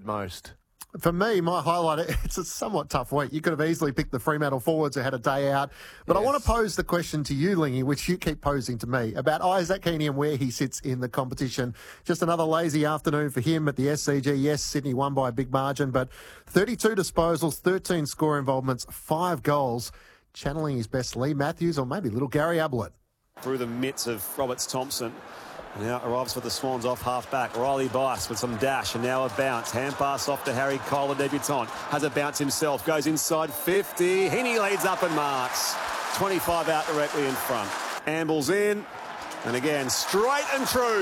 most? For me, my highlight, it's a somewhat tough week. You could have easily picked the Fremantle forwards who had a day out. But yes. I want to pose the question to you, Lingy, which you keep posing to me, about Isaac Heaney and where he sits in the competition. Just another lazy afternoon for him at the SCG. Yes, Sydney won by a big margin, but 32 disposals, 13 score involvements, 5 goals. Channeling his best Lee Matthews or maybe little Gary Ablett. Through the mitts of Roberts Thompson. Now arrives for the Swans off half-back. Riley Bice with some dash and now a bounce. Hand pass off to Harry Cole, the debutant. Has a bounce himself. Goes inside 50. Heaney leads up and marks. 25 out directly in front. Ambles in. And again, straight and true.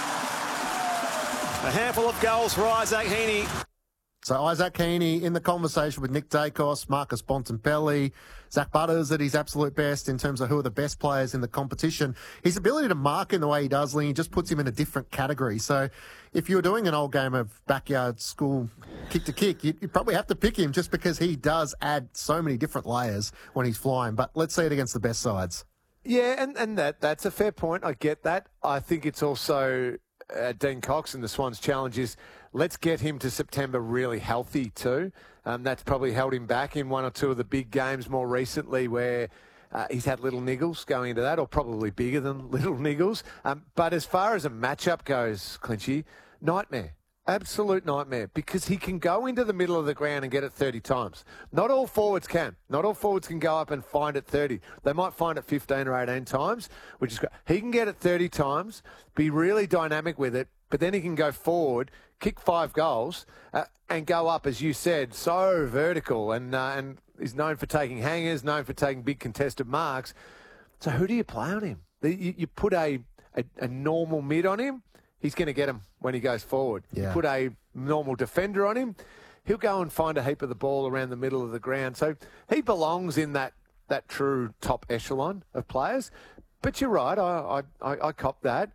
A handful of goals for Isaac Heaney. So Isaac Heaney in the conversation with Nick Dacos, Marcus Bontempelli, Zach Butters at his absolute best in terms of who are the best players in the competition. His ability to mark in the way he does, Ling, just puts him in a different category. So if you're doing an old game of backyard school kick to kick, you probably have to pick him just because he does add so many different layers when he's flying. But let's see it against the best sides. Yeah, and that's a fair point. I get that. I think it's also Dean Cox and the Swans' challenge is let's get him to September really healthy too. That's probably held him back in one or two of the big games more recently where he's had little niggles going into that, or probably bigger than little niggles. But as far as a matchup goes, Clinchy, nightmare. Absolute nightmare, because he can go into the middle of the ground and get it 30 times. Not all forwards can. Not all forwards can go up and find it 30. They might find it 15 or 18 times, which is great. He can get it 30 times, be really dynamic with it, but then he can go forward, kick 5 goals, and go up, as you said, so vertical, and is known for taking hangers, known for taking big contested marks. So who do you play on him? You put a normal mid on him, he's going to get him when he goes forward. Yeah. You put a normal defender on him, he'll go and find a heap of the ball around the middle of the ground. So he belongs in that true top echelon of players. But you're right, I cop that.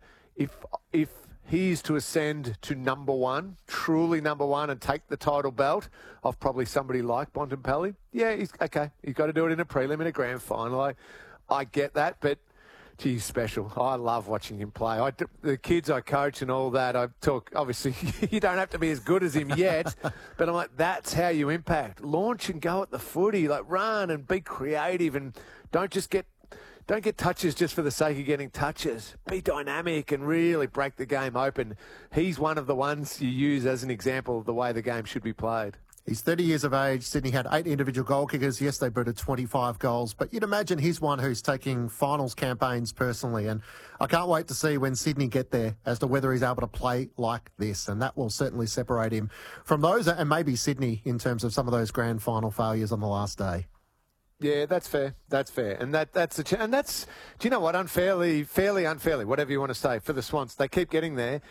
If he's to ascend to number one, truly number one, and take the title belt of probably somebody like Bontempelli, yeah, he's got to do it in a prelim, in a grand final. I get that, but he's special. I love watching him play. The kids I coach and all that, I talk, obviously, you don't have to be as good as him yet, but I'm like, that's how you impact. Launch and go at the footy, like run and be creative, and don't get touches just for the sake of getting touches. Be dynamic and really break the game open. He's one of the ones you use as an example of the way the game should be played. He's 30 years of age. Sydney had 8 individual goal kickers. Yes, they booted 25 goals. But you'd imagine he's one who's taking finals campaigns personally. And I can't wait to see when Sydney get there as to whether he's able to play like this. And that will certainly separate him from those, and maybe Sydney in terms of some of those grand final failures on the last day. Yeah, that's fair. That's fair. And that's do you know what? Fairly unfairly, whatever you want to say, for the Swans. They keep getting there.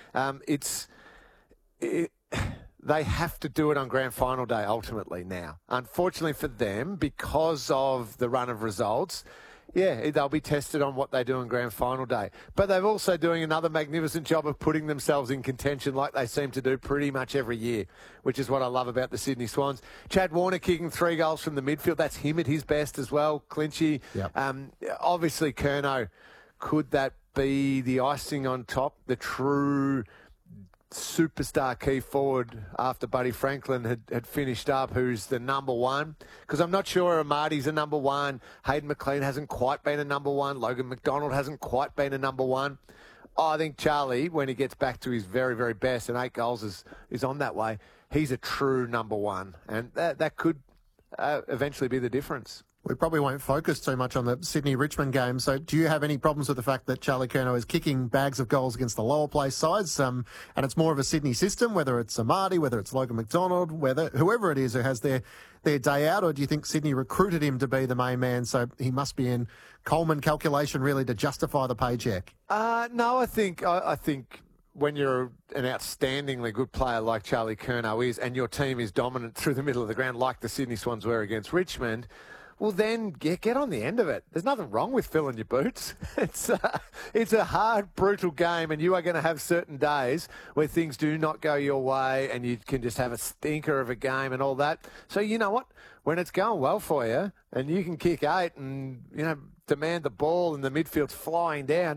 They have to do it on grand final day ultimately now. Unfortunately for them, because of the run of results, yeah, they'll be tested on what they do on grand final day. But they're also doing another magnificent job of putting themselves in contention like they seem to do pretty much every year, which is what I love about the Sydney Swans. Chad Warner kicking 3 goals from the midfield. That's him at his best as well, Clinchy. Yep. Obviously, Curnow, could that be the icing on top, the true superstar key forward after Buddy Franklin had finished up, who's the number one? Because I'm not sure Amadi's a number one. Hayden McLean hasn't quite been a number one. Logan McDonald hasn't quite been a number one. I think Charlie, when he gets back to his very, very best, and 8 goals is on that way, he's a true number one. And that could eventually be the difference. We probably won't focus too much on the Sydney-Richmond game. So do you have any problems with the fact that Charlie Curnow is kicking bags of goals against the lower place sides? And it's more of a Sydney system, whether it's Amadi, whether it's Logan McDonald, whoever it is who has their day out? Or do you think Sydney recruited him to be the main man, so he must be in Coleman calculation really to justify the paycheck? No, I think when you're an outstandingly good player like Charlie Curnow is, and your team is dominant through the middle of the ground like the Sydney Swans were against Richmond, well, then get on the end of it. There's nothing wrong with filling your boots. It's a hard, brutal game, and you are going to have certain days where things do not go your way and you can just have a stinker of a game and all that. So you know what? When it's going well for you and you can kick 8 and, demand the ball and the midfield's flying down,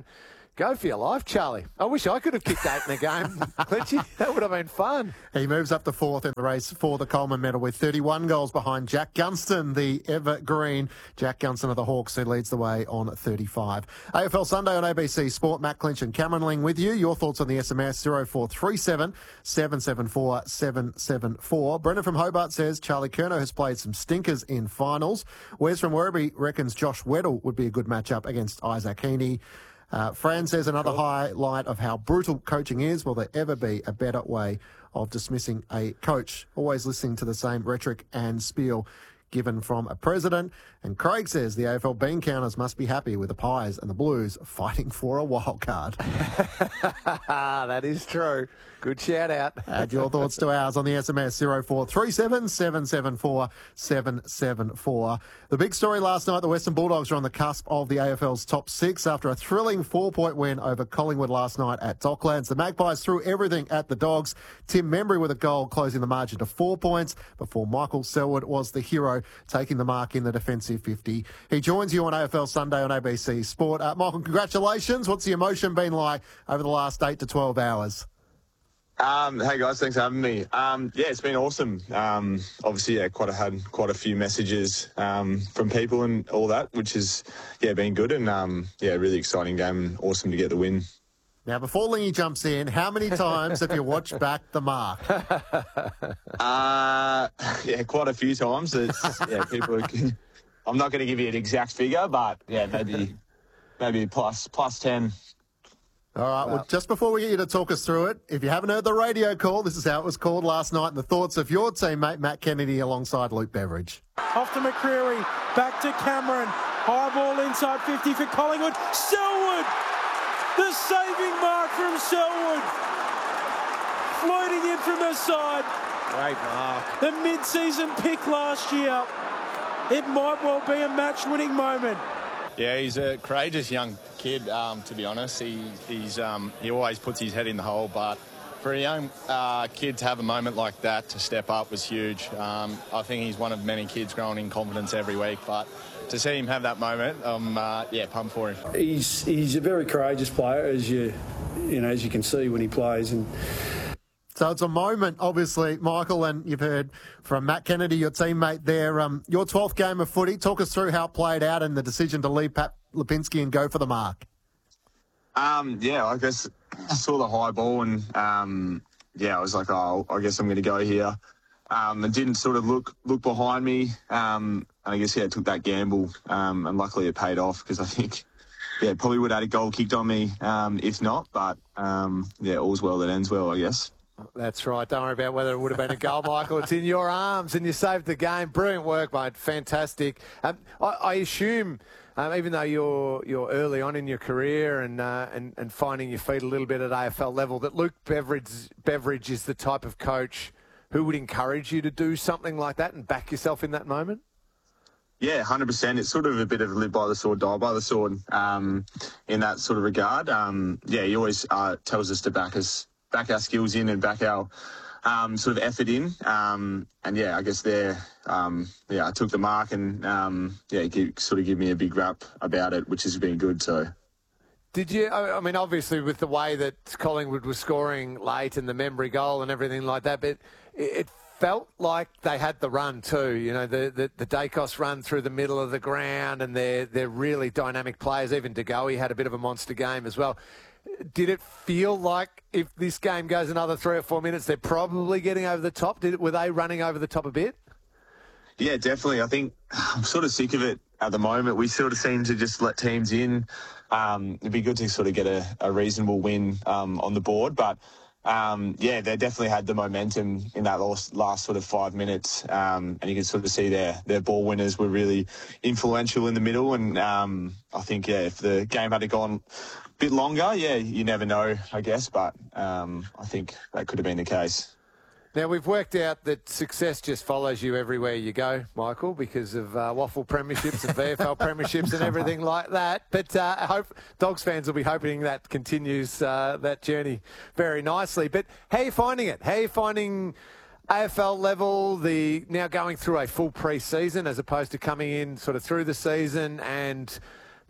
Go for your life, Charlie. I wish I could have kicked 8 in the game, Clinchy. That would have been fun. He moves up to 4th in the race for the Coleman medal with 31 goals behind Jack Gunston, the evergreen Jack Gunston of the Hawks, who leads the way on 35. AFL Sunday on ABC Sport. Matt Clinch and Cameron Ling with you. Your thoughts on the SMS 0437 774 774. Brendan from Hobart says Charlie Curnow has played some stinkers in finals. Wes from Werribee reckons Josh Weddle would be a good matchup against Isaac Heaney. Fran says another highlight of how brutal coaching is. Will there ever be a better way of dismissing a coach? Always listening to the same rhetoric and spiel given from a president. And Craig says the AFL bean counters must be happy with the Pies and the Blues fighting for a wild card. That is true. Good shout out. Add your thoughts to ours on the SMS 0437 774 774. The big story last night, the Western Bulldogs are on the cusp of the AFL's top 6 after a thrilling 4-point win over Collingwood last night at Docklands. The Magpies threw everything at the Dogs. Tim Membry with a goal closing the margin to 4 points before Michael Selwood was the hero, taking the mark in the defensive 50. He joins you on AFL Sunday on ABC Sport. Michael, congratulations. What's the emotion been like over the last 8 to 12 hours? Hey guys, thanks for having me. Yeah, it's been awesome. Obviously, had quite a few messages from people and all that, which has been good and really exciting game and awesome to get the win. Now, before Lingy jumps in, how many times have you watched back the mark? Quite a few times. People. I'm not going to give you an exact figure, but maybe plus 10. All right, well, just before we get you to talk us through it, if you haven't heard the radio call, this is how it was called last night, and the thoughts of your teammate Matt Kennedy alongside Luke Beveridge. Off to McCreery, back to Cameron, high ball inside 50 for Collingwood. Selwood, the saving mark from Selwood, floating in from the side. Great mark. The mid-season pick last year. It might well be a match-winning moment. Yeah, he's a courageous young kid, to be honest. He always puts his head in the hole, but for a young kid to have a moment like that, to step up, was huge. I think he's one of many kids growing in confidence every week, but to see him have that moment, I'm pumped for him. He's a very courageous player, as you can see when he plays. And so it's a moment, obviously, Michael, and you've heard from Matt Kennedy, your teammate there. Your 12th game of footy, talk us through how it played out and the decision to leave Pat Lipinski and go for the mark. I guess I saw the high ball and, I was like, I guess I'm going to go here. I didn't sort of look behind me. And I guess, I took that gamble. And luckily it paid off because I think, probably would have had a goal kicked on me if not. But, all's well that ends well, I guess. That's right. Don't worry about whether it would have been a goal, Michael. It's in your arms and you saved the game. Brilliant work, mate. Fantastic. I assume, even though you're early on in your career and finding your feet a little bit at AFL level, that Luke Beveridge is the type of coach who would encourage you to do something like that and back yourself in that moment? Yeah, 100%. It's sort of a bit of live by the sword, die by the sword in that sort of regard. He always tells us to back our skills in and back our sort of effort in. I guess I took the mark and, sort of give me a big rap about it, which has been good, so. Did you, obviously with the way that Collingwood was scoring late and the Membry goal and everything like that, but it felt like they had the run too, the Dacos run through the middle of the ground and they're really dynamic players. Even De Goey had a bit of a monster game as well. Did it feel like if this game goes another 3 or 4 minutes, they're probably getting over the top? Were they running over the top a bit? Yeah, definitely. I think I'm sort of sick of it at the moment. We sort of seem to just let teams in. It'd be good to sort of get a reasonable win on the board. But, they definitely had the momentum in that last sort of 5 minutes. And you can sort of see their ball winners were really influential in the middle. And I think, if the game had gone a bit longer, you never know, I guess. But I think that could have been the case. Now, we've worked out that success just follows you everywhere you go, Michael, because of waffle premierships and VFL premierships and everything like that. But I hope Dogs fans will be hoping that continues that journey very nicely. But how are you finding it? How are you finding AFL level, now going through a full pre-season as opposed to coming in sort of through the season and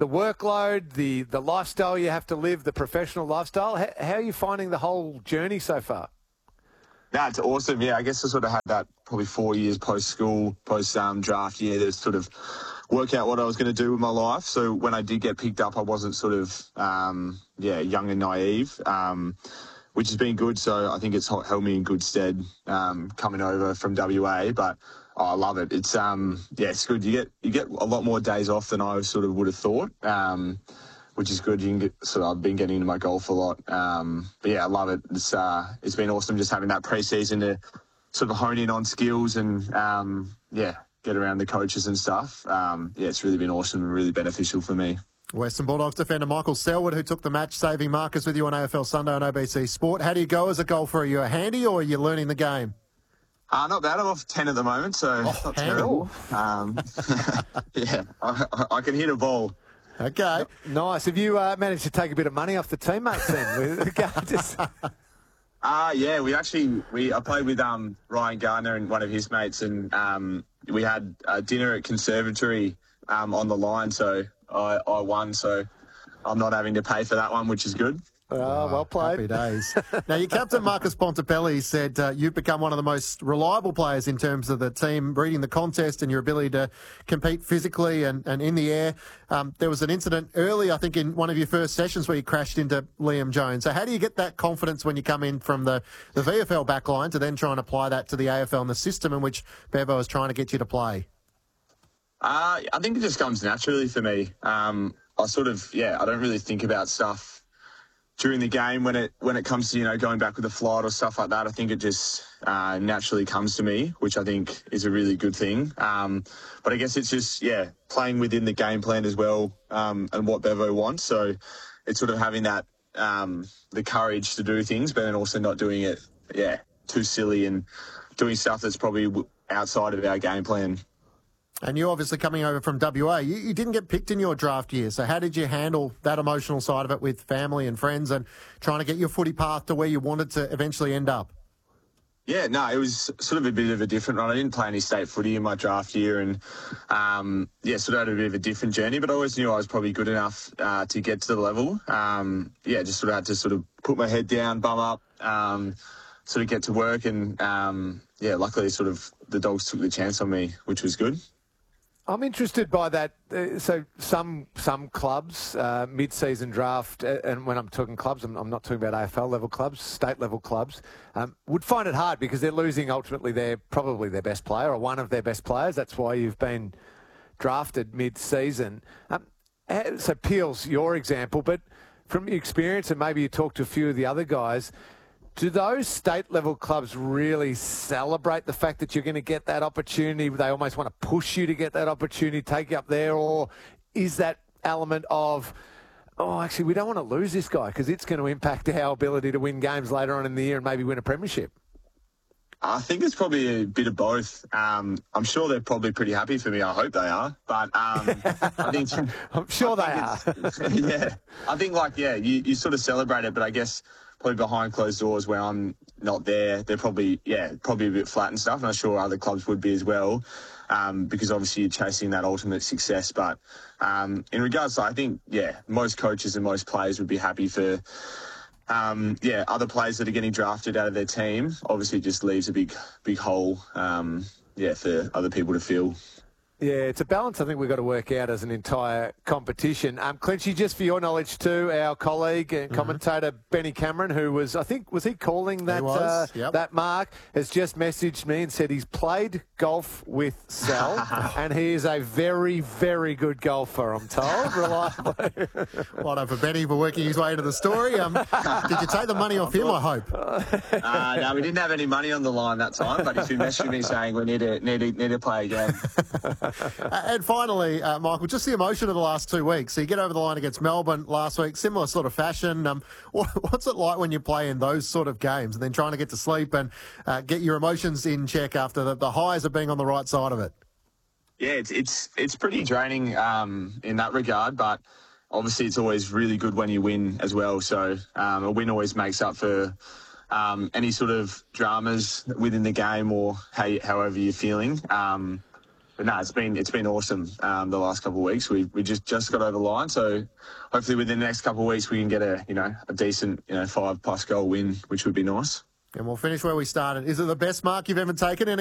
the workload, the lifestyle you have to live, the professional lifestyle. How are you finding the whole journey so far? That's awesome. Yeah, I guess I sort of had that probably 4 years post-school, post-draft year to sort of work out what I was going to do with my life. So when I did get picked up, I wasn't sort of, young and naive, which has been good. So I think it's held me in good stead coming over from WA. But I love it. It's it's good. You get a lot more days off than I sort of would have thought. Which is good. I've been getting into my golf a lot. But yeah, I love it. It's been awesome just having that pre-season to sort of hone in on skills and, get around the coaches and stuff. It's really been awesome and really beneficial for me. Western Bulldogs defender Michael Selwood, who took the match-saving markers with you on AFL Sunday on ABC Sport. How do you go as a golfer? Are you a handy or are you learning the game? Not bad. I'm off 10 at the moment, so not terrible. I can hit a ball. Okay. Nice. Have you managed to take a bit of money off the teammates then? I played with Ryan Gardner and one of his mates, and we had dinner at Conservatory on the line, so I won, so I'm not having to pay for that one, which is good. Well played. Happy days. Now, your captain, Marcus Bontempelli, said you've become one of the most reliable players in terms of the team, reading the contest and your ability to compete physically and in the air. There was an incident early, I think, in one of your first sessions where you crashed into Liam Jones. So how do you get that confidence when you come in from the VFL backline to then try and apply that to the AFL and the system in which Bevo is trying to get you to play? I think it just comes naturally for me. I don't really think about stuff during the game when it comes to, going back with a flight or stuff like that. I think it just naturally comes to me, which I think is a really good thing. But I guess it's just, playing within the game plan as well, and what Bevo wants. So it's sort of having that, the courage to do things, but then also not doing it, too silly and doing stuff that's probably outside of our game plan. And you obviously coming over from WA, you didn't get picked in your draft year. So how did you handle that emotional side of it with family and friends and trying to get your footy path to where you wanted to eventually end up? Yeah, no, it was sort of a bit of a different run. I didn't play any state footy in my draft year and, sort of had a bit of a different journey, but I always knew I was probably good enough to get to the level. Just sort of had to sort of put my head down, bum up, sort of get to work and, luckily sort of the Dogs took the chance on me, which was good. I'm interested by that. So some clubs, mid-season draft, and when I'm talking clubs, I'm not talking about AFL level clubs, state level clubs, would find it hard because they're losing ultimately probably their best player or one of their best players. That's why you've been drafted mid-season. So Peel's your example, but from your experience, and maybe you talk to a few of the other guys, do those state-level clubs really celebrate the fact that you're going to get that opportunity? They almost want to push you to get that opportunity, take you up there, or is that element of, actually, we don't want to lose this guy because it's going to impact our ability to win games later on in the year and maybe win a premiership? I think it's probably a bit of both. I'm sure they're probably pretty happy for me. I hope they are. But I think I'm sure they are. Yeah. I think, you sort of celebrate it, but I guess probably behind closed doors where I'm not there, they're probably a bit flat and stuff, and I'm sure other clubs would be as well, because obviously you're chasing that ultimate success. But in regards to, I think, most coaches and most players would be happy for, other players that are getting drafted out of their team. Obviously it just leaves a big hole, for other people to fill. Yeah, it's a balance I think we've got to work out as an entire competition. Clinchy, just for your knowledge too, our colleague and commentator Benny Cameron, who was he calling that that mark, has just messaged me and said he's played golf with Sal and he is a very, very good golfer, I'm told, reliably. Well done for Benny for working his way into the story. Did you take the money off him, I hope? No, we didn't have any money on the line that time, but if you messaged me saying we need to play again. And finally, Michael, just the emotion of the last 2 weeks. So you get over the line against Melbourne last week, similar sort of fashion. What's it like when you play in those sort of games and then trying to get to sleep and get your emotions in check after the highs of being on the right side of it? Yeah, it's pretty draining in that regard, but obviously it's always really good when you win as well. So a win always makes up for any sort of dramas within the game or however you're feeling. no, it's been awesome the last couple of weeks. We just got over the line, so hopefully within the next couple of weeks we can get a decent 5+ goal win, which would be nice. And we'll finish where we started. Is it the best mark you've ever taken in a